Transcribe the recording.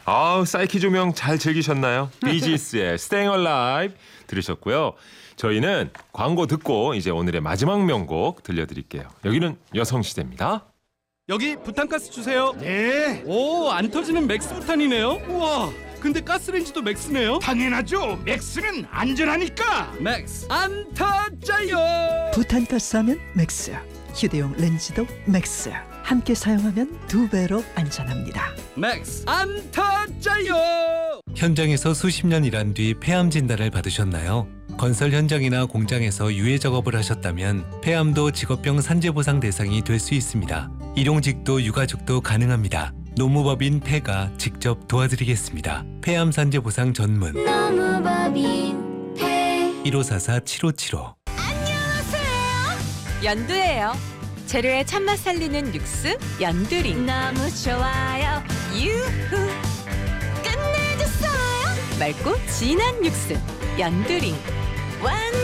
아우, 사이키 조명 잘 즐기셨나요? 비지스의 Staying Alive 들으셨고요. 저희는 광고 듣고 이제 오늘의 마지막 명곡 들려드릴게요. 여기는 여성시대입니다. 여기 부탄가스 주세요. 네, 오, 안 터지는 맥스 부탄이네요. 우와, 근데 가스레인지도 맥스네요. 당연하죠. 맥스는 안전하니까. 맥스 안 터져요. 부탄가스 하면 맥스, 휴대용 렌즈도 맥스. 함께 사용하면 2배로 안전합니다. 맥스 안 터져요. 현장에서 수십 년 일한 뒤 폐암 진단을 받으셨나요? 건설 현장이나 공장에서 유해 작업을 하셨다면 폐암도 직업병 산재보상 대상이 될 수 있습니다. 일용직도 유가족도 가능합니다. 노무법인 폐가 직접 도와드리겠습니다. 폐암 산재보상 전문 노무법인 폐 1544-7575. 연두예요. 재료의 참맛 살리는 육수 연두링. 너무 좋아요. 유후. 끝내줬어요. 맑고 진한 육수 연두링. 완